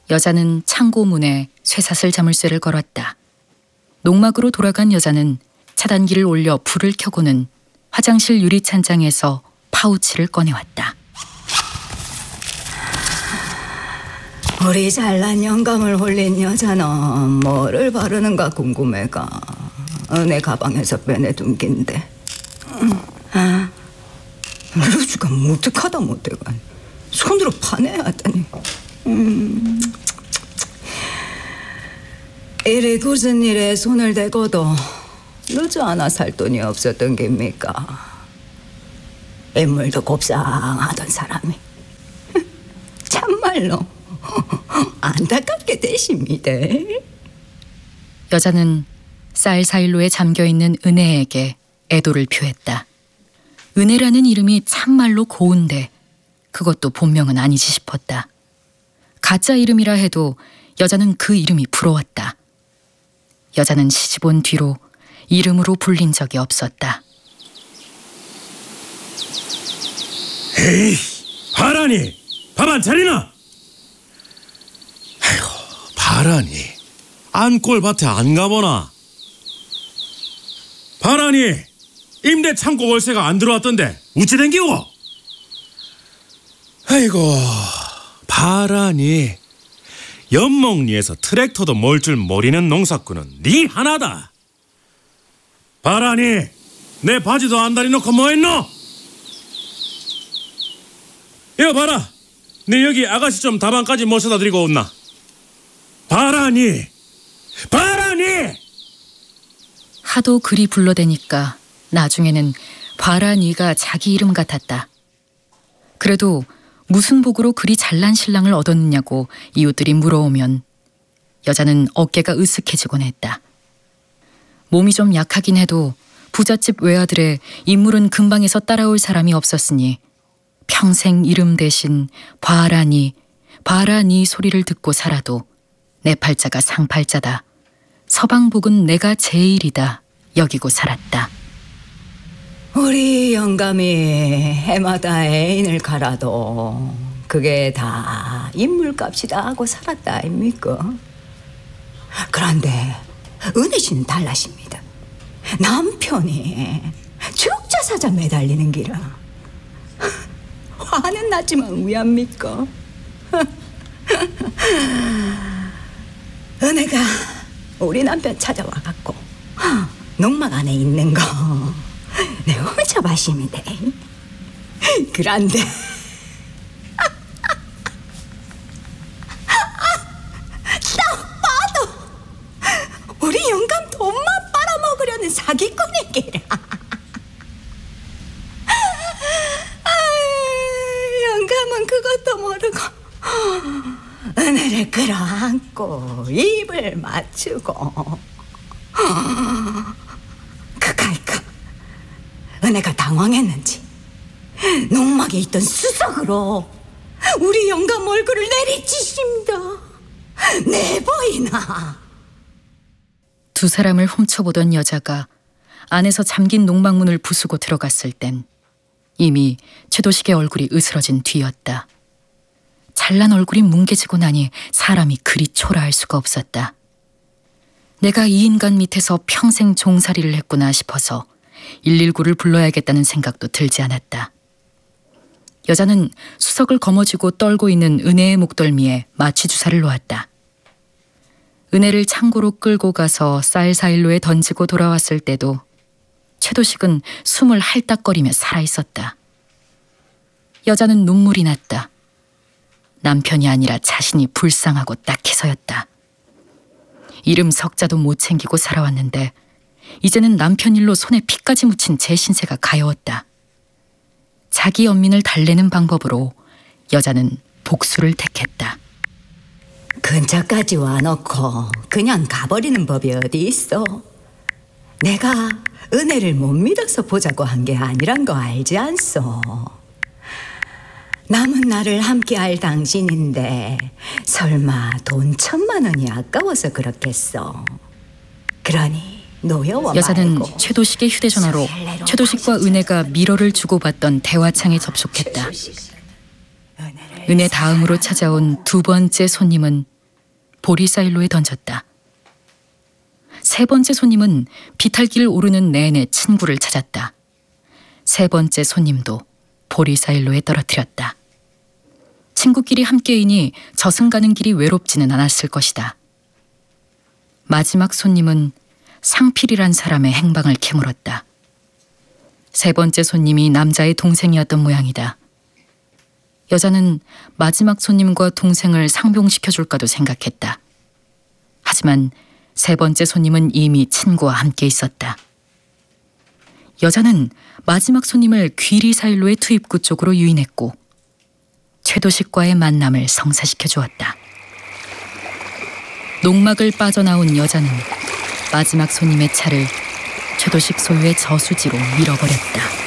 여자는 창고 문에 쇠사슬 자물쇠를 걸었다. 농막으로 돌아간 여자는 차단기를 올려 불을 켜고는 화장실 유리찬장에서 파우치를 꺼내왔다. 우리 잘난 영감을 홀린 여자는 뭐를 바르는가 궁금해가. 내 가방에서 빼내둔 긴데. 루즈가 무뚝하다 못해가. 손으로 파내야 하더니. 이리 굳은 일에 손을 대고도 루즈 하나 살 돈이 없었던 겁니까? 인물도 곱상하던 사람이 참말로 안타깝게 되십니다. 여자는 쌀 사일로에 잠겨있는 은혜에게 애도를 표했다. 은혜라는 이름이 참말로 고운데 그것도 본명은 아니지 싶었다. 가짜 이름이라 해도 여자는 그 이름이 부러웠다. 여자는 시집 온 뒤로 이름으로 불린 적이 없었다. 에이, 바라니, 밥 안 차리나? 아이고, 바라니, 안골밭에 안 가보나? 바라니, 임대 창고 월세가 안 들어왔던데 우찌 댕기고? 아이고, 바라니, 연목리에서 트랙터도 몰 줄 모르는 농사꾼은 네 하나다. 바라니, 내 바지도 안 다리놓고 뭐했노? 여 봐라, 네 여기 아가씨 좀 다방까지 모셔다 드리고 온나? 바라니, 바라니! 하도 그리 불러대니까 나중에는 바라니가 자기 이름 같았다. 그래도 무슨 복으로 그리 잘난 신랑을 얻었느냐고 이웃들이 물어오면 여자는 어깨가 으쓱해지곤 했다. 몸이 좀 약하긴 해도 부잣집 외아들의 인물은 근방에서 따라올 사람이 없었으니 평생 이름 대신 바라니, 바라니 소리를 듣고 살아도 내 팔자가 상팔자다. 서방복은 내가 제일이다 여기고 살았다. 우리 영감이 해마다 애인을 갈아도 그게 다 인물값이다 하고 살았다 아닙니까? 그런데 은혜 씨는 달라십니다. 남편이 적자사자 매달리는 기라. 화는 났지만 왜합니까? 은혜가 우리 남편 찾아와갖고 농막 안에 있는 거 내 훔쳐 마십니다. 그런데 딱 봐도 우리 영감 돈만 빨아먹으려는 사기꾼이기라. 영감은 그것도 모르고 은혜를 끌어안고 입을 맞추고 그까이까 은혜가 당황했는지 농막에 있던 수석으로 우리 영감 얼굴을 내리치십니다. 내보이나. 두 사람을 훔쳐보던 여자가 안에서 잠긴 농막문을 부수고 들어갔을 땐 이미 최도식의 얼굴이 으스러진 뒤였다. 잘난 얼굴이 뭉개지고 나니 사람이 그리 초라할 수가 없었다. 내가 이 인간 밑에서 평생 종살이를 했구나 싶어서 119를 불러야겠다는 생각도 들지 않았다. 여자는 수석을 거머쥐고 떨고 있는 은혜의 목덜미에 마취 주사를 놓았다. 은혜를 창고로 끌고 가서 쌀 사일로에 던지고 돌아왔을 때도 최도식은 숨을 할딱거리며 살아있었다. 여자는 눈물이 났다. 남편이 아니라 자신이 불쌍하고 딱해서였다. 이름 석자도 못 챙기고 살아왔는데 이제는 남편 일로 손에 피까지 묻힌 제 신세가 가여웠다. 자기 연민을 달래는 방법으로 여자는 복수를 택했다. 근처까지 와놓고 그냥 가버리는 법이 어디 있어? 내가 은혜를 못 믿어서 보자고 한 게 아니란 거 알지 않소? 남은 날을 함께할 당신인데 설마 돈 1,000만 원이 아까워서 그렇겠어? 그러니 노여워 여자는 말고 최도식의 휴대전화로 최도식과 은혜가 미러를 주고받던 대화창에 접속했다. 은혜 다음으로 찾아온 두 번째 손님은 보리사일로에 던졌다. 세 번째 손님은 비탈길을 오르는 내내 친구를 찾았다. 세 번째 손님도 보리사일로에 떨어뜨렸다. 친구끼리 함께이니 저승 가는 길이 외롭지는 않았을 것이다. 마지막 손님은 상필이란 사람의 행방을 캐물었다. 세 번째 손님이 남자의 동생이었던 모양이다. 여자는 마지막 손님과 동생을 상봉시켜줄까도 생각했다. 하지만 세 번째 손님은 이미 친구와 함께 있었다. 여자는 마지막 손님을 귀리사일로의 투입구 쪽으로 유인했고 최도식과의 만남을 성사시켜 주었다. 농막을 빠져나온 여자는 마지막 손님의 차를 최도식 소유의 저수지로 밀어버렸다.